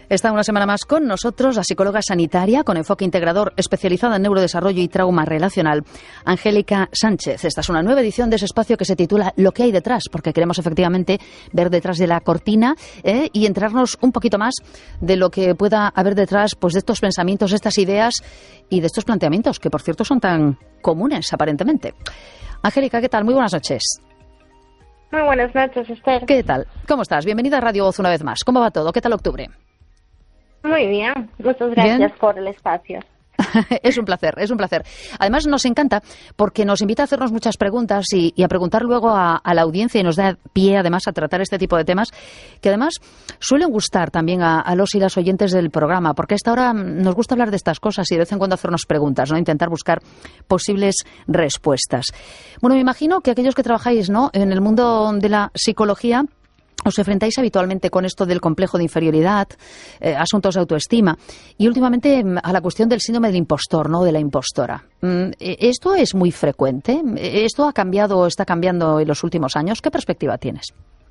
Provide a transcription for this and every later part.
Está una semana más con nosotros la psicóloga sanitaria con enfoque integrador especializada en neurodesarrollo y trauma relacional, Angélica Sánchez. Esta es una nueva edición de ese espacio que se titula Lo que hay detrás, porque queremos efectivamente ver detrás de la cortina y enterarnos un poquito más de lo que pueda haber detrás, pues, de estos pensamientos, de estas ideas y de estos planteamientos, que por cierto son tan comunes aparentemente. Angélica, ¿qué tal? Muy buenas noches. Muy buenas noches, Esther. ¿Qué tal? ¿Cómo estás? Bienvenida a Radio Voz una vez más. ¿Cómo va todo? ¿Qué tal octubre? Muy bien, muchas gracias. ¿Bien? Por el espacio. Es un placer, es un placer. Además nos encanta porque nos invita a hacernos muchas preguntas y a preguntar luego a la audiencia y nos da pie además a tratar este tipo de temas que además suelen gustar también a los y las oyentes del programa, porque a esta hora nos gusta hablar de estas cosas y de vez en cuando hacernos preguntas, ¿no? Intentar buscar posibles respuestas. Bueno, me imagino que aquellos que trabajáis, ¿no?, en el mundo de la psicología os enfrentáis habitualmente con esto del complejo de inferioridad, asuntos de autoestima y últimamente a la cuestión del síndrome del impostor, ¿no?, de la impostora. ¿Esto es muy frecuente? ¿Esto ha cambiado o está cambiando en los últimos años? ¿Qué perspectiva tienes?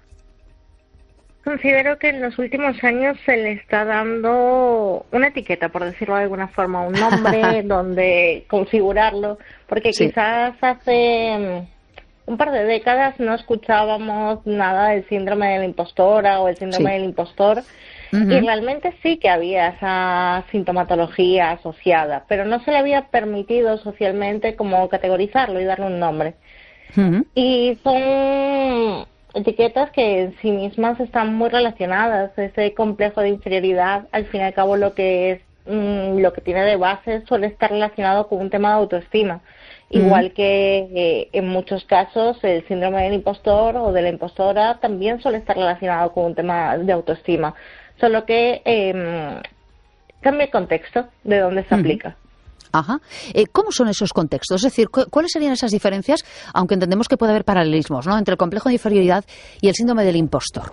Considero que en los últimos años se le está dando una etiqueta, por decirlo de alguna forma, un nombre donde configurarlo, porque sí, quizás hace un par de décadas no escuchábamos nada del síndrome de la impostora o el síndrome del impostor, y realmente sí que había esa sintomatología asociada, pero no se le había permitido socialmente como categorizarlo y darle un nombre. Y son etiquetas que en sí mismas están muy relacionadas. Ese complejo de inferioridad, al fin y al cabo, lo que tiene de base suele estar relacionado con un tema de autoestima. Igual que en muchos casos el síndrome del impostor o de la impostora también suele estar relacionado con un tema de autoestima, solo que cambia el contexto de donde se aplica. Ajá. ¿Cómo son esos contextos? Es decir, ¿cuáles serían esas diferencias, aunque entendemos que puede haber paralelismos, ¿no?, entre el complejo de inferioridad y el síndrome del impostor?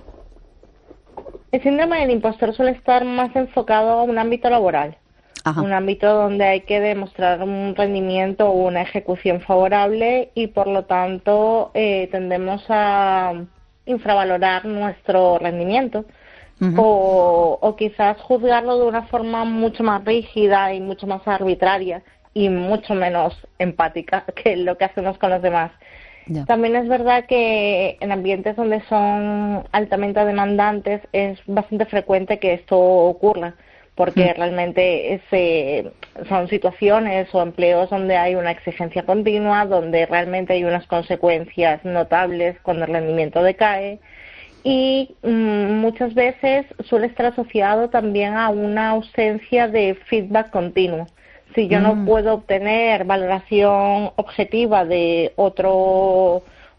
El síndrome del impostor suele estar más enfocado a un ámbito laboral. Ajá. Un ámbito donde hay que demostrar un rendimiento o una ejecución favorable y por lo tanto tendemos a infravalorar nuestro rendimiento o quizás juzgarlo de una forma mucho más rígida y mucho más arbitraria y mucho menos empática que lo que hacemos con los demás. Yeah. También es verdad que en ambientes donde son altamente demandantes es bastante frecuente que esto ocurra, porque realmente son situaciones o empleos donde hay una exigencia continua, donde realmente hay unas consecuencias notables cuando el rendimiento decae y muchas veces suele estar asociado también a una ausencia de feedback continuo. Si yo no puedo obtener valoración objetiva de otro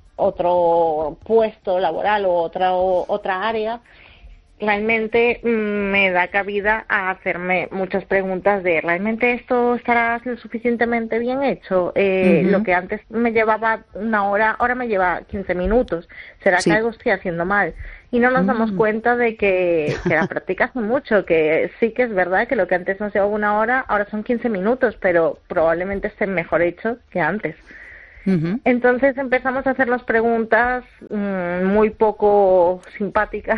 puesto laboral o otra área, realmente me da cabida a hacerme muchas preguntas de ¿realmente esto estará lo suficientemente bien hecho? Lo que antes me llevaba una hora, ahora me lleva 15 minutos. ¿Será que algo estoy haciendo mal? Y no nos damos cuenta de que la práctica hace mucho, que sí que es verdad que lo que antes nos llevaba una hora, ahora son 15 minutos, pero probablemente esté mejor hecho que antes. Entonces empezamos a hacernos preguntas muy poco simpáticas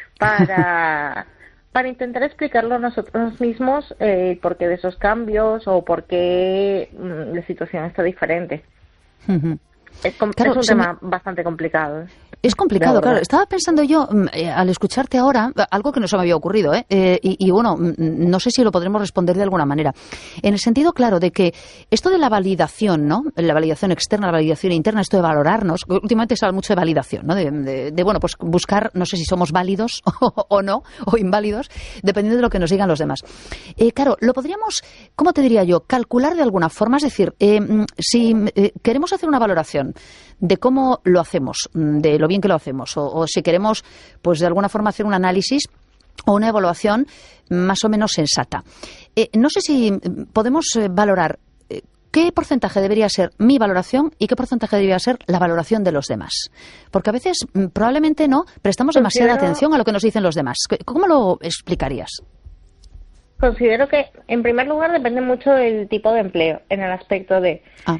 para intentar explicarlo nosotros mismos por qué de esos cambios o por qué la situación está diferente. Es un tema bastante complicado. Es complicado, claro. Estaba pensando yo, al escucharte ahora, algo que no se me había ocurrido, y bueno, no sé si lo podremos responder de alguna manera. En el sentido, claro, de que esto de la validación, ¿no?, la validación externa, la validación interna, esto de valorarnos, últimamente se habla mucho de validación, ¿no?, de bueno, pues buscar, no sé si somos válidos o no, o inválidos, dependiendo de lo que nos digan los demás. Claro, lo podríamos, ¿cómo te diría yo?, calcular de alguna forma, es decir, si queremos hacer una valoración de cómo lo hacemos, de lo bien que lo hacemos, o si queremos, pues de alguna forma hacer un análisis o una evaluación más o menos sensata. No sé si podemos valorar qué porcentaje debería ser mi valoración y qué porcentaje debería ser la valoración de los demás. Porque a veces probablemente no prestamos demasiada atención a lo que nos dicen los demás. ¿Cómo lo explicarías? Considero que, en primer lugar, depende mucho del tipo de empleo, en el aspecto de...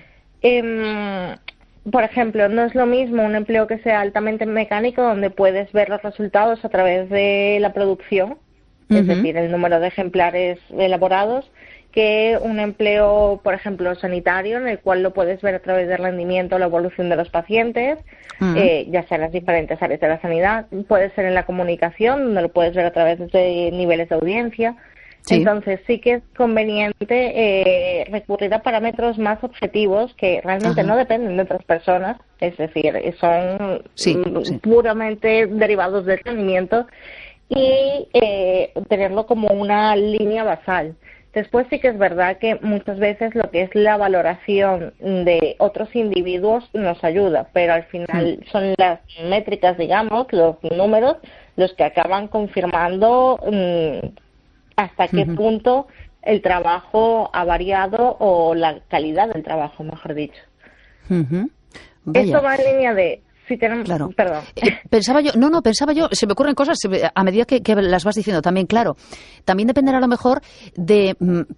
Por ejemplo, no es lo mismo un empleo que sea altamente mecánico, donde puedes ver los resultados a través de la producción, es decir, el número de ejemplares elaborados, que un empleo, por ejemplo, sanitario, en el cual lo puedes ver a través del rendimiento o la evolución de los pacientes, ya sea en las diferentes áreas de la sanidad. Puede ser en la comunicación, donde lo puedes ver a través de niveles de audiencia. Sí. Entonces sí que es conveniente recurrir a parámetros más objetivos que realmente no dependen de otras personas, es decir, son puramente derivados del rendimiento, y tenerlo como una línea basal. Después sí que es verdad que muchas veces lo que es la valoración de otros individuos nos ayuda, pero al final son las métricas, digamos, los números, los que acaban confirmando hasta qué punto el trabajo ha variado, o la calidad del trabajo, mejor dicho. Esto va en línea de... Sí, tenemos... Claro. Perdón. Pensaba yo, se me ocurren cosas a medida que las vas diciendo también, claro. También dependerá a lo mejor de,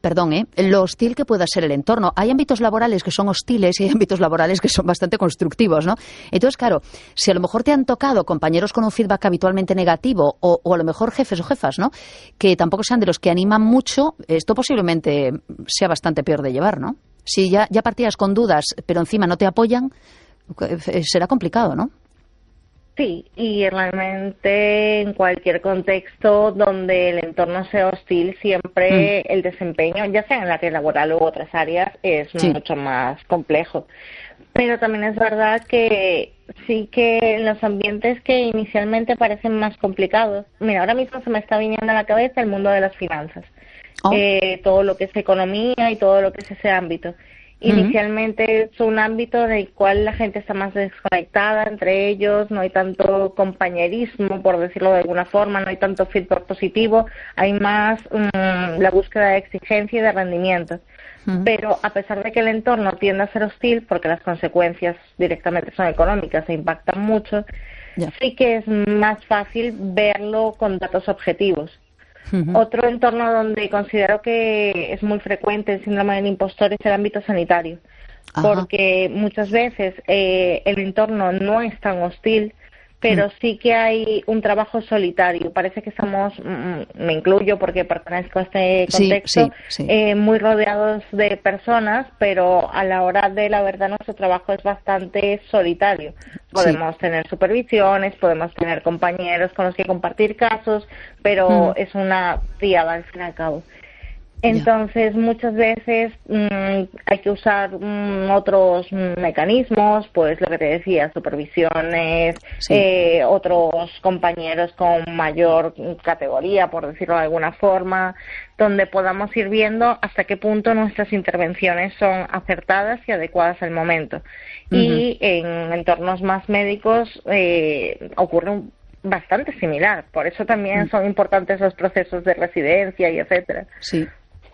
lo hostil que pueda ser el entorno. Hay ámbitos laborales que son hostiles y hay ámbitos laborales que son bastante constructivos, ¿no? Entonces, claro, si a lo mejor te han tocado compañeros con un feedback habitualmente negativo, o a lo mejor jefes o jefas, ¿no?, que tampoco sean de los que animan mucho, esto posiblemente sea bastante peor de llevar, ¿no? Si ya partías con dudas, pero encima no te apoyan, será complicado, ¿no? Sí, y realmente en cualquier contexto donde el entorno sea hostil, siempre el desempeño, ya sea en el área laboral u otras áreas, es mucho más complejo. Pero también es verdad que sí que en los ambientes que inicialmente parecen más complicados, mira, ahora mismo se me está viniendo a la cabeza el mundo de las finanzas, todo lo que es economía y todo lo que es ese ámbito. Inicialmente es un ámbito en el cual la gente está más desconectada entre ellos, no hay tanto compañerismo, por decirlo de alguna forma, no hay tanto feedback positivo, hay más la búsqueda de exigencia y de rendimiento. Pero a pesar de que el entorno tiende a ser hostil, porque las consecuencias directamente son económicas e impactan mucho, sí que es más fácil verlo con datos objetivos. Otro entorno donde considero que es muy frecuente el síndrome del impostor es el ámbito sanitario, porque muchas veces el entorno no es tan hostil, pero sí que hay un trabajo solitario. Parece que estamos, me incluyo porque pertenezco a este contexto, muy rodeados de personas, pero a la hora de la verdad nuestro trabajo es bastante solitario. Podemos tener supervisiones, podemos tener compañeros con los que compartir casos, pero es una triada al fin y al cabo. Entonces, muchas veces hay que usar otros mecanismos, pues lo que te decía, supervisiones, otros compañeros con mayor categoría, por decirlo de alguna forma, donde podamos ir viendo hasta qué punto nuestras intervenciones son acertadas y adecuadas al momento. Y en entornos más médicos ocurre bastante similar, por eso también son importantes los procesos de residencia y etcétera. Sí.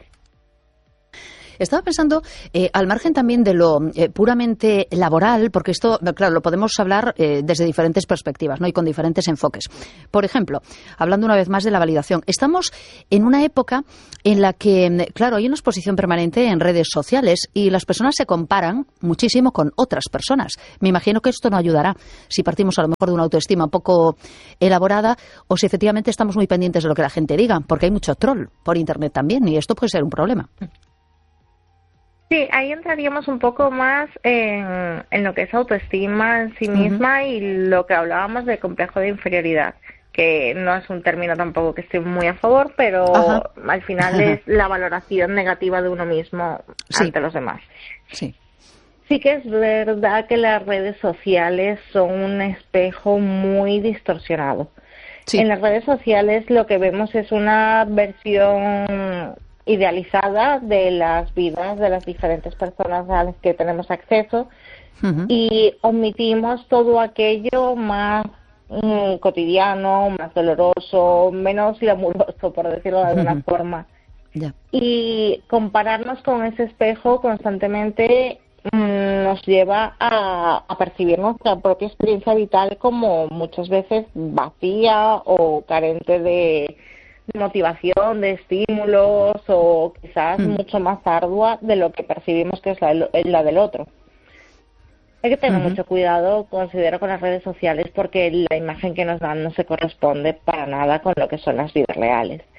Estaba pensando, al margen también de lo puramente laboral, porque esto, claro, lo podemos hablar desde diferentes perspectivas, ¿no?, y con diferentes enfoques. Por ejemplo, hablando una vez más de la validación, estamos en una época en la que, claro, hay una exposición permanente en redes sociales y las personas se comparan muchísimo con otras personas. Me imagino que esto no ayudará si partimos a lo mejor de una autoestima un poco elaborada, o si efectivamente estamos muy pendientes de lo que la gente diga, porque hay mucho troll por Internet también y esto puede ser un problema. Sí, ahí entraríamos un poco más en lo que es autoestima en sí misma y lo que hablábamos de complejo de inferioridad, que no es un término tampoco que esté muy a favor, pero al final es la valoración negativa de uno mismo ante los demás. Sí que es verdad que las redes sociales son un espejo muy distorsionado. En las redes sociales lo que vemos es una versión idealizada de las vidas de las diferentes personas a las que tenemos acceso y omitimos todo aquello más cotidiano, más doloroso, menos glamuroso, por decirlo de alguna forma. Y compararnos con ese espejo constantemente nos lleva a percibir nuestra propia experiencia vital como muchas veces vacía o carente de motivación, de estímulos, o quizás mucho más ardua de lo que percibimos que es la del otro. Hay que tener mucho cuidado, considero, con las redes sociales, porque la imagen que nos dan no se corresponde para nada con lo que son las vidas reales.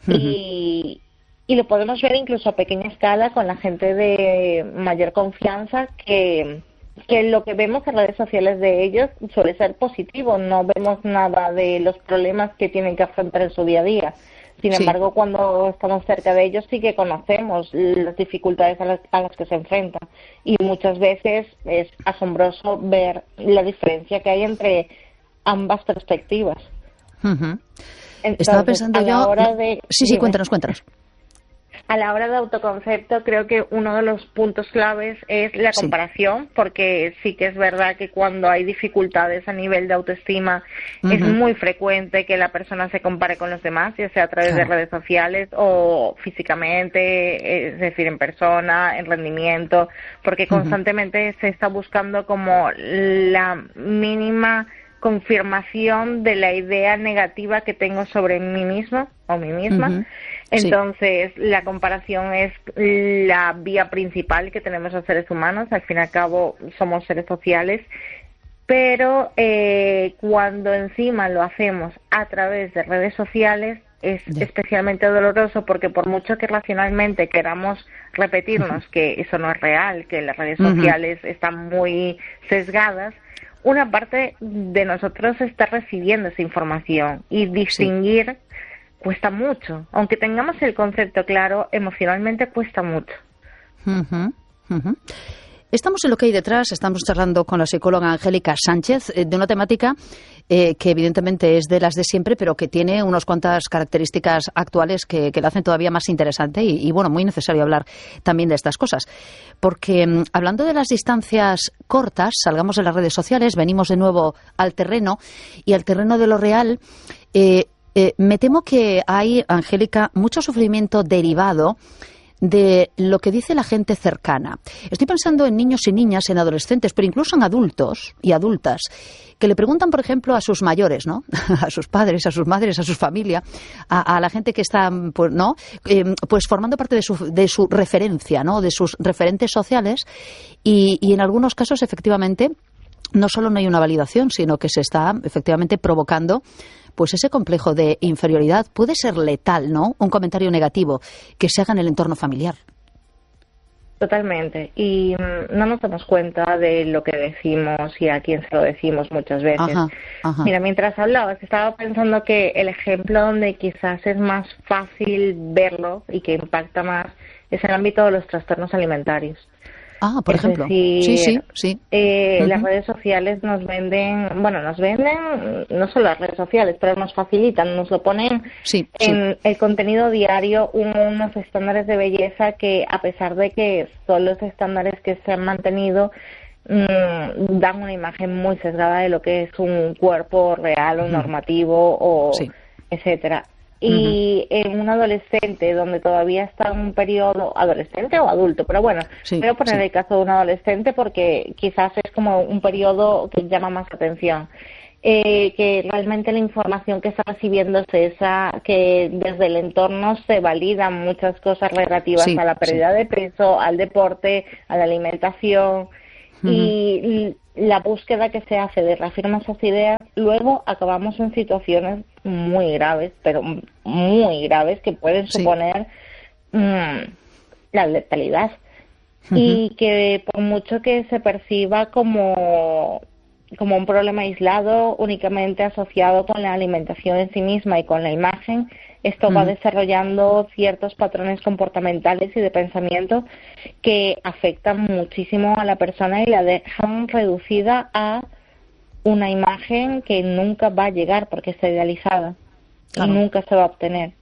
Y lo podemos ver incluso a pequeña escala con la gente de mayor confianza que lo que vemos en redes sociales de ellos suele ser positivo, no vemos nada de los problemas que tienen que afrontar en su día a día. Sin embargo, cuando estamos cerca de ellos sí que conocemos las dificultades a las que se enfrentan, y muchas veces es asombroso ver la diferencia que hay entre ambas perspectivas. Entonces, estaba pensando yo... Sí, cuéntanos. A la hora de autoconcepto, creo que uno de los puntos claves es la comparación, porque sí que es verdad que cuando hay dificultades a nivel de autoestima es muy frecuente que la persona se compare con los demás, ya sea a través de redes sociales o físicamente, es decir, en persona, en rendimiento, porque constantemente se está buscando como la mínima confirmación de la idea negativa que tengo sobre mí mismo o mí misma. Entonces, la comparación es la vía principal que tenemos los seres humanos. Al fin y al cabo, somos seres sociales. Pero cuando encima lo hacemos a través de redes sociales, es especialmente doloroso, porque por mucho que racionalmente queramos repetirnos que eso no es real, que las redes sociales están muy sesgadas, una parte de nosotros está recibiendo esa información, y distinguir cuesta mucho. Aunque tengamos el concepto claro, emocionalmente cuesta mucho. Estamos en Lo que hay detrás, estamos charlando con la psicóloga Angélica Sánchez de una temática que evidentemente es de las de siempre, pero que tiene unas cuantas características actuales que la hacen todavía más interesante y bueno, muy necesario hablar también de estas cosas. Porque hablando de las distancias cortas, salgamos de las redes sociales, venimos de nuevo al terreno, y al terreno de lo real. Me temo que hay, Angélica, mucho sufrimiento derivado de lo que dice la gente cercana. Estoy pensando en niños y niñas, en adolescentes, pero incluso en adultos y adultas, que le preguntan, por ejemplo, a sus mayores, ¿no? A sus padres, a sus madres, a su familia, a la gente que está, pues, ¿no? Pues formando parte de su referencia, ¿no? De sus referentes sociales, y en algunos casos, efectivamente, no solo no hay una validación, sino que se está efectivamente provocando pues ese complejo de inferioridad. Puede ser letal, ¿no? Un comentario negativo que se haga en el entorno familiar. Totalmente. Y no nos damos cuenta de lo que decimos y a quién se lo decimos muchas veces. Mira, mientras hablabas, estaba pensando que el ejemplo donde quizás es más fácil verlo y que impacta más es en el ámbito de los trastornos alimentarios. Por ejemplo. Sí. Las redes sociales nos venden, no solo las redes sociales, pero nos facilitan, nos lo ponen en el contenido diario, unos estándares de belleza que, a pesar de que son los estándares que se han mantenido, dan una imagen muy sesgada de lo que es un cuerpo real o normativo, o etcétera. Y en un adolescente, donde todavía está en un periodo, adolescente o adulto, pero bueno, voy a poner el caso de un adolescente porque quizás es como un periodo que llama más atención, que realmente la información que está recibiendo es esa, que desde el entorno se validan muchas cosas relativas a la pérdida de peso, al deporte, a la alimentación, y la búsqueda que se hace de reafirmar esas ideas, luego acabamos en situaciones muy graves, pero muy graves, que pueden suponer la letalidad. Y que por mucho que se perciba como un problema aislado, únicamente asociado con la alimentación en sí misma y con la imagen, esto va desarrollando ciertos patrones comportamentales y de pensamiento que afectan muchísimo a la persona y la dejan reducida a una imagen que nunca va a llegar porque está idealizada y nunca se va a obtener.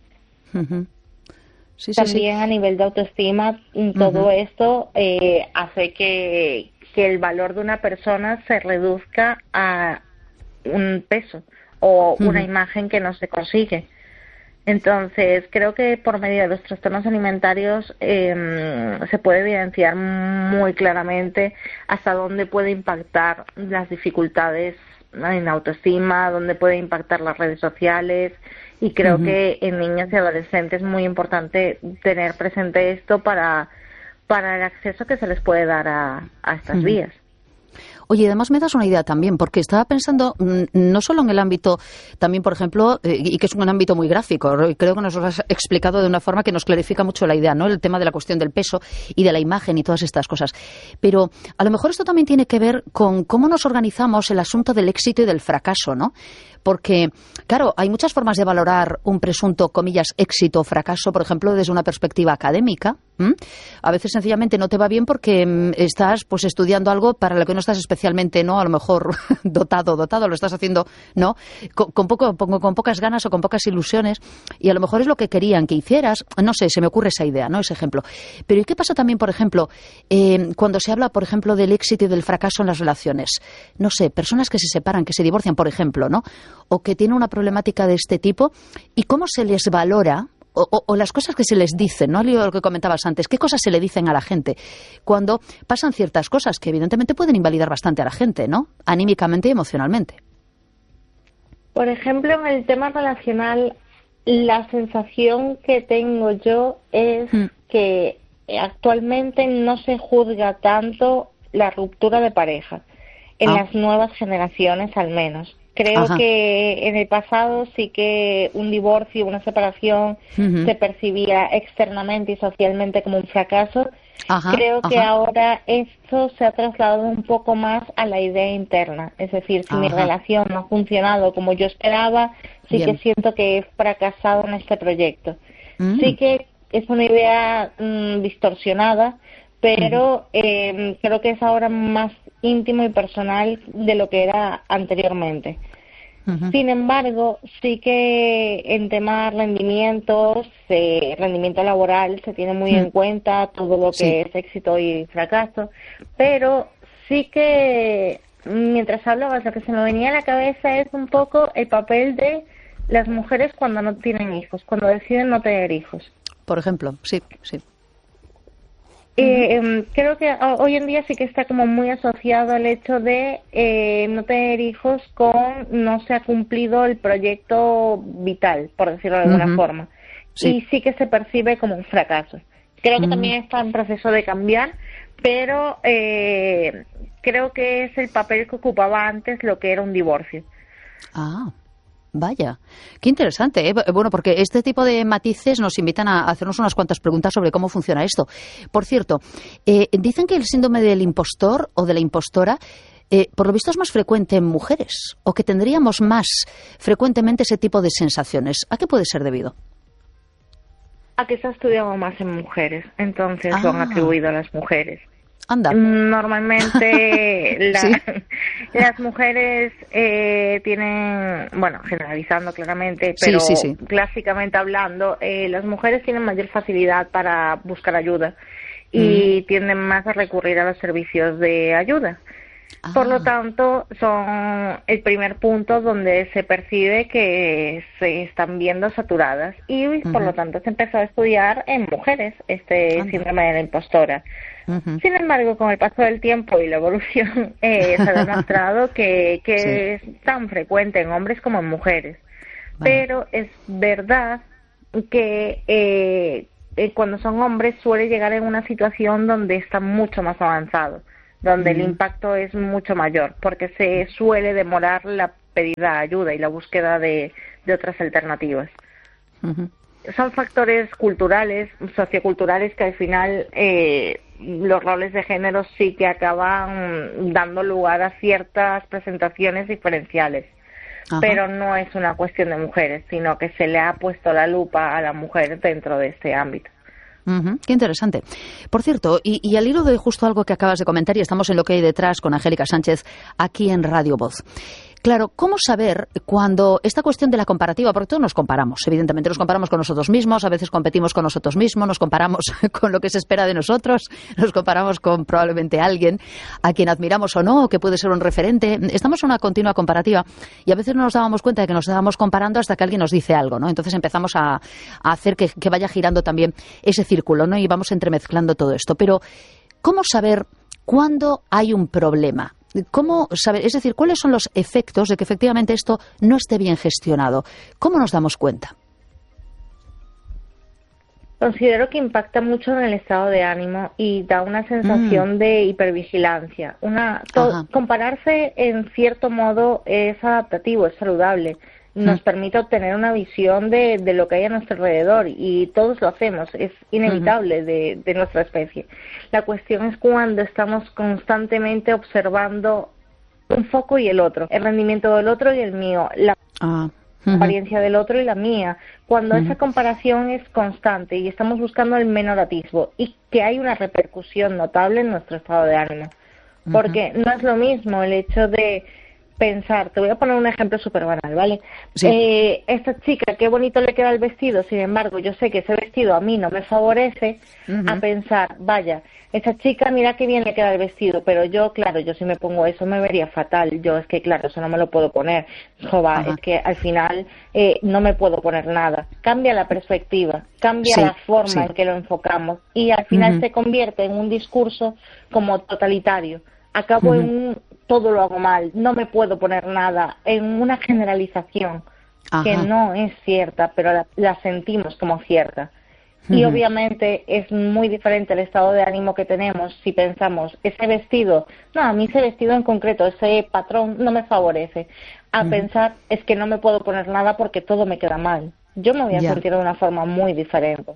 También a nivel de autoestima, todo esto hace que el valor de una persona se reduzca a un peso o una imagen que no se consigue. Entonces, creo que por medio de los trastornos alimentarios se puede evidenciar muy claramente hasta dónde puede impactar las dificultades en autoestima, dónde puede impactar las redes sociales, y creo que en niños y adolescentes es muy importante tener presente esto para el acceso que se les puede dar a estas vías. Oye, además me das una idea también, porque estaba pensando no solo en el ámbito, también, por ejemplo, y que es un ámbito muy gráfico, creo que nos lo has explicado de una forma que nos clarifica mucho la idea, ¿no? El tema de la cuestión del peso y de la imagen y todas estas cosas. Pero a lo mejor esto también tiene que ver con cómo nos organizamos el asunto del éxito y del fracaso, ¿no? Porque, claro, hay muchas formas de valorar un presunto, comillas, éxito o fracaso, por ejemplo, desde una perspectiva académica. A veces sencillamente no te va bien porque estás pues estudiando algo para lo que no estás especialmente, ¿no? A lo mejor dotado, lo estás haciendo, ¿no? Con pocas ganas o con pocas ilusiones, y a lo mejor es lo que querían que hicieras. No sé, se me ocurre esa idea, ¿no? Ese ejemplo. Pero ¿y qué pasa también, por ejemplo, cuando se habla, por ejemplo, del éxito y del fracaso en las relaciones? No sé, personas que se separan, que se divorcian, por ejemplo, ¿no? O que tienen una problemática de este tipo, y cómo se les valora o las cosas que se les dicen, ¿no? Lo que comentabas antes, ¿qué cosas se le dicen a la gente cuando pasan ciertas cosas que evidentemente pueden invalidar bastante a la gente, ¿no? Anímicamente y emocionalmente. Por ejemplo, en el tema relacional, la sensación que tengo yo es que actualmente no se juzga tanto la ruptura de pareja, en las nuevas generaciones al menos. Creo que en el pasado sí que un divorcio, una separación se percibía externamente y socialmente como un fracaso. Creo que ahora esto se ha trasladado un poco más a la idea interna. Es decir, si mi relación no ha funcionado como yo esperaba, sí que siento que he fracasado en este proyecto. Sí que es una idea distorsionada, pero creo que es ahora más íntimo y personal de lo que era anteriormente. Sin embargo, sí que en temas rendimientos, rendimiento laboral, se tiene muy en cuenta todo lo que es éxito y fracaso, pero sí que mientras hablabas, lo que se me venía a la cabeza es un poco el papel de las mujeres cuando no tienen hijos, cuando deciden no tener hijos. Por ejemplo, sí. Creo que hoy en día sí que está como muy asociado al hecho de no tener hijos con no se ha cumplido el proyecto vital, por decirlo de alguna forma. Y sí que se percibe como un fracaso. Creo que también está en proceso de cambiar, pero creo que es el papel que ocupaba antes lo que era un divorcio. Vaya, qué interesante, ¿eh? Bueno, porque este tipo de matices nos invitan a hacernos unas cuantas preguntas sobre cómo funciona esto. Por cierto, dicen que el síndrome del impostor o de la impostora, por lo visto es más frecuente en mujeres, o que tendríamos más frecuentemente ese tipo de sensaciones. ¿A qué puede ser debido? A que se ha estudiado más en mujeres, entonces lo han atribuido a las mujeres. Anda. Normalmente las mujeres tienen, bueno, generalizando claramente, pero clásicamente hablando, las mujeres tienen mayor facilidad para buscar ayuda y tienden más a recurrir a los servicios de ayuda. Por lo tanto, son el primer punto donde se percibe que se están viendo saturadas y por lo tanto se empezó a estudiar en mujeres este síndrome de la impostora. Sin embargo, con el paso del tiempo y la evolución se ha demostrado que es tan frecuente en hombres como en mujeres. Pero es verdad que cuando son hombres suele llegar en una situación donde está mucho más avanzado, donde el impacto es mucho mayor, porque se suele demorar la pedida de ayuda y la búsqueda de otras alternativas. Son factores culturales, socioculturales, que al final los roles de género sí que acaban dando lugar a ciertas presentaciones diferenciales. Pero no es una cuestión de mujeres, sino que se le ha puesto la lupa a la mujer dentro de este ámbito. Qué interesante. Por cierto, y al hilo de justo algo que acabas de comentar, y estamos en Lo que hay detrás con Angélica Sánchez aquí en Radio Voz. Claro, ¿cómo saber cuando esta cuestión de la comparativa, porque todos nos comparamos, evidentemente nos comparamos con nosotros mismos, a veces competimos con nosotros mismos, nos comparamos con lo que se espera de nosotros, nos comparamos con probablemente alguien a quien admiramos o no, o que puede ser un referente, estamos en una continua comparativa y a veces no nos dábamos cuenta de que nos estábamos comparando hasta que alguien nos dice algo, ¿no? Entonces empezamos a hacer que vaya girando también ese círculo, ¿no? Y vamos entremezclando todo esto. Pero, ¿cómo saber cuándo hay un problema? ¿Cómo saber? Es decir, ¿cuáles son los efectos de que efectivamente esto no esté bien gestionado? ¿Cómo nos damos cuenta? Considero que impacta mucho en el estado de ánimo y da una sensación de hipervigilancia. Compararse en cierto modo es adaptativo, es saludable. Nos permite obtener una visión de lo que hay a nuestro alrededor y todos lo hacemos, es inevitable de nuestra especie. La cuestión es cuando estamos constantemente observando un foco y el otro, el rendimiento del otro y el mío, la apariencia del otro y la mía, cuando esa comparación es constante y estamos buscando el menor atisbo y que hay una repercusión notable en nuestro estado de ánimo. Porque no es lo mismo el hecho de pensar, te voy a poner un ejemplo súper banal, ¿vale? Sí. Esta chica, qué bonito le queda el vestido, sin embargo, yo sé que ese vestido a mí no me favorece, a pensar, vaya, esa chica, mira qué bien le queda el vestido, pero yo, claro, yo si me pongo eso me vería fatal, yo es que, claro, eso no me lo puedo poner, joder, es que al final no me puedo poner nada. Cambia la perspectiva, cambia la forma en que lo enfocamos y al final se convierte en un discurso como totalitario. Acabo en un todo lo hago mal, no me puedo poner nada, en una generalización que no es cierta, pero la sentimos como cierta. Y obviamente es muy diferente el estado de ánimo que tenemos si pensamos, ese vestido, no, a mí ese vestido en concreto, ese patrón no me favorece, a pensar, es que no me puedo poner nada porque todo me queda mal. Yo me voy a sentir de una forma muy diferente.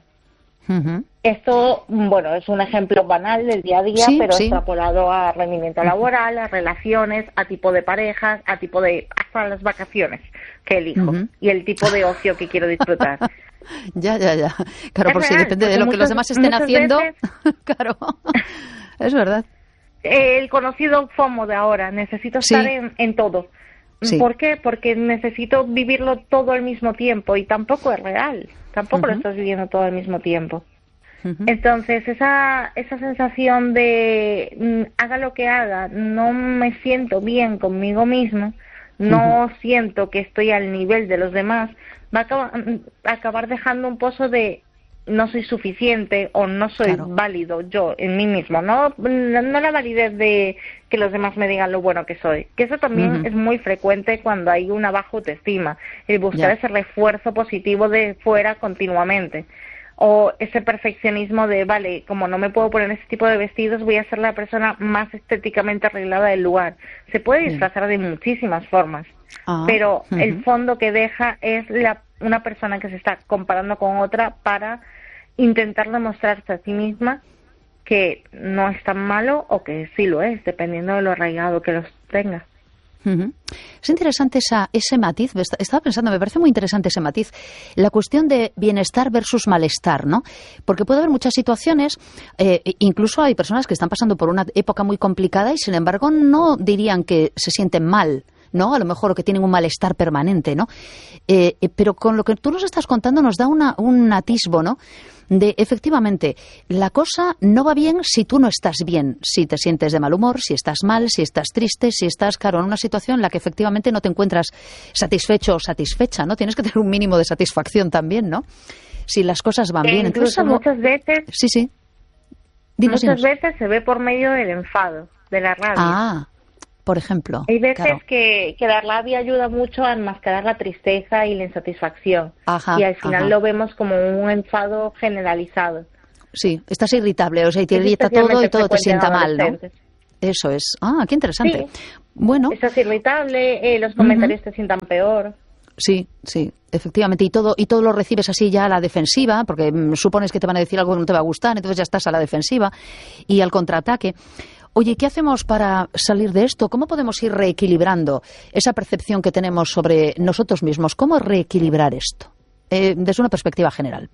Esto, bueno, es un ejemplo banal del día a día, pero extrapolado a rendimiento laboral, a relaciones, a tipo de parejas, a tipo de, hasta las vacaciones que elijo y el tipo de ocio que quiero disfrutar. Ya. Claro, por si depende de lo que los demás estén haciendo. Claro, es verdad. El conocido FOMO de ahora, necesito estar en todo. ¿Por qué? Porque necesito vivirlo todo al mismo tiempo y tampoco es real, tampoco lo estás viviendo todo al mismo tiempo. Entonces, esa sensación de haga lo que haga, no me siento bien conmigo mismo, no siento que estoy al nivel de los demás, va a acabar dejando un pozo de no soy suficiente o no soy válido yo en mí mismo, no la validez de que los demás me digan lo bueno que soy, que eso también es muy frecuente cuando hay una baja autoestima, el buscar ese refuerzo positivo de fuera continuamente, o ese perfeccionismo de, vale, como no me puedo poner ese tipo de vestidos, voy a ser la persona más estéticamente arreglada del lugar. Se puede disfrazar de muchísimas formas, pero el fondo que deja es una persona que se está comparando con otra para intentar demostrarse a sí misma que no es tan malo o que sí lo es, dependiendo de lo arraigado que los tenga. Es interesante ese matiz, estaba pensando, me parece muy interesante ese matiz, la cuestión de bienestar versus malestar, ¿no? Porque puede haber muchas situaciones, incluso hay personas que están pasando por una época muy complicada y sin embargo no dirían que se sienten mal, ¿no? A lo mejor que tienen un malestar permanente, ¿no? Pero con lo que tú nos estás contando nos da un atisbo, ¿no? De, efectivamente, la cosa no va bien si tú no estás bien, si te sientes de mal humor, si estás mal, si estás triste, si estás, claro, en una situación en la que efectivamente no te encuentras satisfecho o satisfecha, ¿no? Tienes que tener un mínimo de satisfacción también, ¿no? Si las cosas van bien. Incluso Entonces, muchas veces... Sí. Dinos. Veces se ve por medio del enfado, de la rabia. Por ejemplo. Hay veces que la rabia ayuda mucho a enmascarar la tristeza y la insatisfacción. Y al final lo vemos como un enfado generalizado. Sí, estás irritable, o sea, y te irrita todo y todo te sienta mal, ¿no? Eso es. Qué interesante. Sí. Bueno. Estás irritable, los comentarios te sientan peor. Sí, efectivamente, y todo lo recibes así ya a la defensiva, porque supones que te van a decir algo que no te va a gustar, entonces ya estás a la defensiva y al contraataque. Oye, ¿qué hacemos para salir de esto? ¿Cómo podemos ir reequilibrando esa percepción que tenemos sobre nosotros mismos? ¿Cómo reequilibrar esto? Desde una perspectiva general.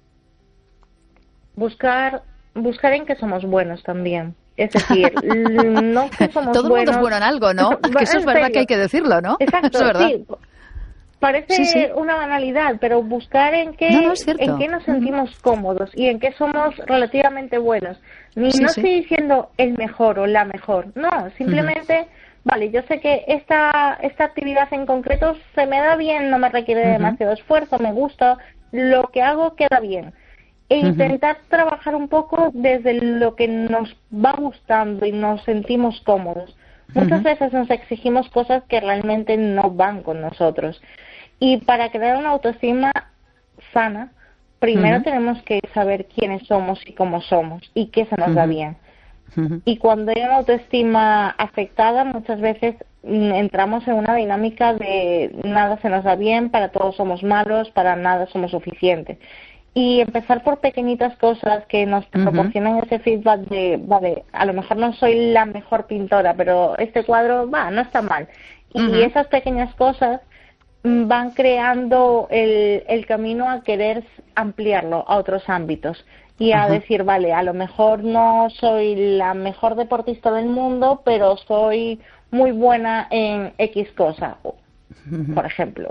Buscar en que somos buenos también. Es decir, no que somos todo el mundo es bueno en algo, ¿no? Que eso es verdad que hay que decirlo, ¿no? Exacto, eso es verdad. Sí. Parece una banalidad, pero buscar en qué nos sentimos cómodos y en qué somos relativamente buenos. No estoy diciendo el mejor o la mejor, no, simplemente, vale, yo sé que esta actividad en concreto se me da bien, no me requiere demasiado esfuerzo, me gusta, lo que hago queda bien. E intentar trabajar un poco desde lo que nos va gustando y nos sentimos cómodos. Muchas veces nos exigimos cosas que realmente no van con nosotros. Y para crear una autoestima sana, primero tenemos que saber quiénes somos y cómo somos y qué se nos da bien. Y cuando hay una autoestima afectada, muchas veces entramos en una dinámica de nada se nos da bien, para todos somos malos, para nada somos suficientes. Y empezar por pequeñitas cosas que nos proporcionan ese feedback de, vale, a lo mejor no soy la mejor pintora, pero este cuadro, no está mal. Y esas pequeñas cosas van creando el camino a querer ampliarlo a otros ámbitos. Y a decir, vale, a lo mejor no soy la mejor deportista del mundo, pero soy muy buena en X cosa, por ejemplo.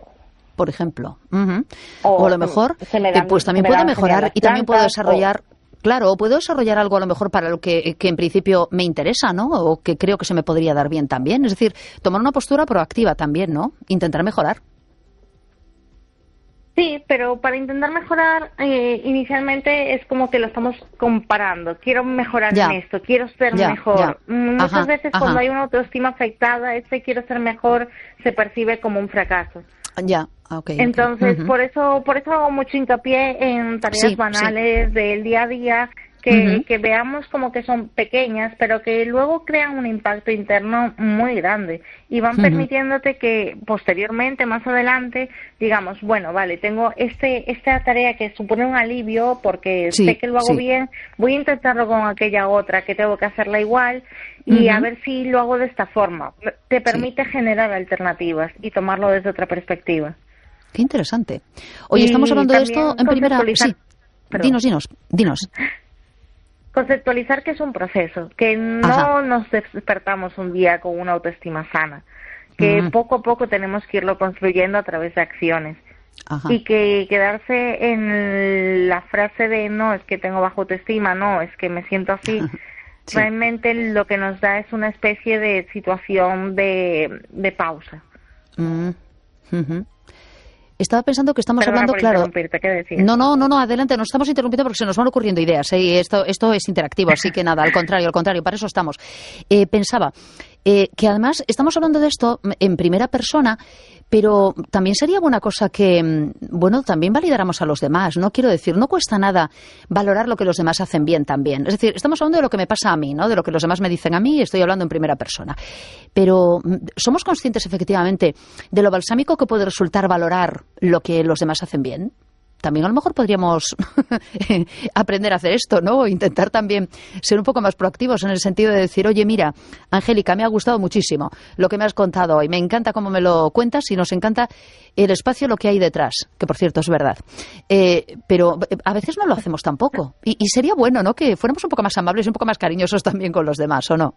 O a lo mejor, pues también puedo mejorar y también puedo desarrollar... Claro, puedo desarrollar algo a lo mejor para lo que en principio me interesa, ¿no? O que creo que se me podría dar bien también. Es decir, tomar una postura proactiva también, ¿no? Intentar mejorar. Sí, pero para intentar mejorar, inicialmente es como que lo estamos comparando. Quiero mejorar en esto, quiero ser mejor. Muchas veces cuando hay una autoestima afectada, quiero ser mejor se percibe como un fracaso. Entonces, por eso hago mucho hincapié en tareas banales del día a día, que veamos como que son pequeñas, pero que luego crean un impacto interno muy grande y van permitiéndote que posteriormente, más adelante, digamos, bueno, vale, tengo esta tarea que supone un alivio porque sé que lo hago bien, voy a intentarlo con aquella otra que tengo que hacerla igual y a ver si lo hago de esta forma. Te permite generar alternativas y tomarlo desde otra perspectiva. Qué interesante. Oye, estamos hablando de esto en primera... Sí, dinos. Conceptualizar que es un proceso, que no nos despertamos un día con una autoestima sana, que poco a poco tenemos que irlo construyendo a través de acciones. Y que quedarse en la frase de no, es que tengo baja autoestima, no, es que me siento así, realmente lo que nos da es una especie de situación de pausa. Estaba pensando que estamos hablando, claro... ¿Qué decías? No, adelante, nos estamos interrumpiendo porque se nos van ocurriendo ideas, y esto es interactivo, así que nada, al contrario, para eso estamos. Pensaba que además estamos hablando de esto en primera persona, pero también sería buena cosa que, también validáramos a los demás, ¿no? Quiero decir, no cuesta nada valorar lo que los demás hacen bien también. Es decir, estamos hablando de lo que me pasa a mí, ¿no? De lo que los demás me dicen a mí y estoy hablando en primera persona. Pero, ¿somos conscientes efectivamente de lo balsámico que puede resultar valorar lo que los demás hacen bien? También a lo mejor podríamos aprender a hacer esto, ¿no? O intentar también ser un poco más proactivos en el sentido de decir, oye, mira, Angélica, me ha gustado muchísimo lo que me has contado hoy. Me encanta cómo me lo cuentas y nos encanta el espacio, lo que hay detrás, que por cierto es verdad. Pero a veces no lo hacemos tampoco. Y sería bueno, ¿no? Que fuéramos un poco más amables y un poco más cariñosos también con los demás, ¿o no?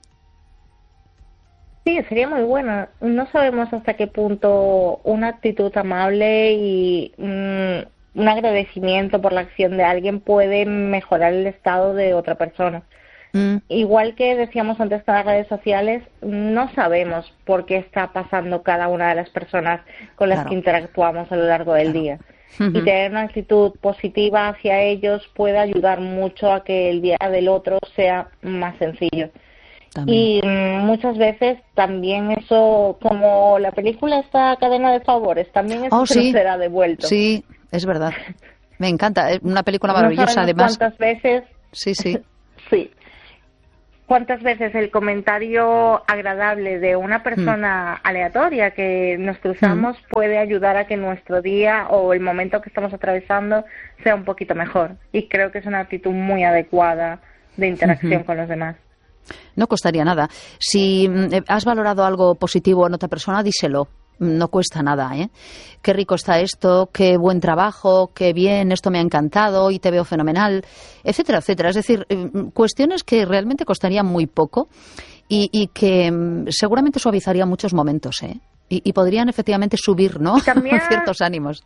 Sí, sería muy bueno. No sabemos hasta qué punto una actitud amable y... un agradecimiento por la acción de alguien puede mejorar el estado de otra persona. Igual que decíamos antes con las redes sociales, no sabemos por qué está pasando cada una de las personas con las que interactuamos a lo largo del día. Y tener una actitud positiva hacia ellos puede ayudar mucho a que el día del otro sea más sencillo. Y muchas veces también eso, como la película esta Cadena de Favores, también eso será devuelto. Sí, es verdad. Me encanta. Es una película maravillosa, además. ¿Cuántas veces? Sí. Sí. ¿Cuántas veces el comentario agradable de una persona aleatoria que nos cruzamos puede ayudar a que nuestro día o el momento que estamos atravesando sea un poquito mejor? Y creo que es una actitud muy adecuada de interacción con los demás. No costaría nada. Si has valorado algo positivo en otra persona, díselo. No cuesta nada, ¿eh? Qué rico está esto, qué buen trabajo, qué bien, esto me ha encantado y te veo fenomenal, etcétera, etcétera. Es decir, cuestiones que realmente costarían muy poco y que seguramente suavizarían muchos momentos, ¿eh? Y podrían efectivamente subir, ¿no? También... ciertos ánimos.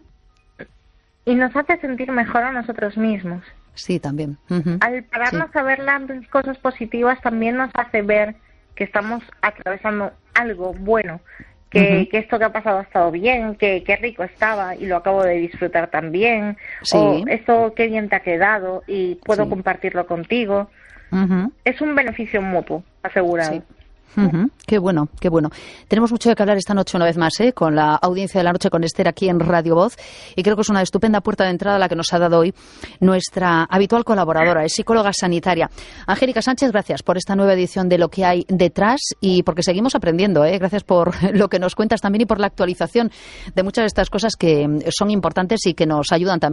Y nos hace sentir mejor a nosotros mismos. Sí, también. Al pararnos a ver las cosas positivas también nos hace ver que estamos atravesando algo bueno, que esto que ha pasado ha estado bien, que qué rico estaba y lo acabo de disfrutar también, o esto qué bien te ha quedado y puedo compartirlo contigo. Es un beneficio mutuo, asegurado. Qué bueno, qué bueno. Tenemos mucho de que hablar esta noche una vez más, con la audiencia de la noche con Esther aquí en Radio Voz, y creo que es una estupenda puerta de entrada la que nos ha dado hoy nuestra habitual colaboradora, es psicóloga sanitaria. Angélica Sánchez, gracias por esta nueva edición de Lo que hay detrás y porque seguimos aprendiendo, gracias por lo que nos cuentas también y por la actualización de muchas de estas cosas que son importantes y que nos ayudan también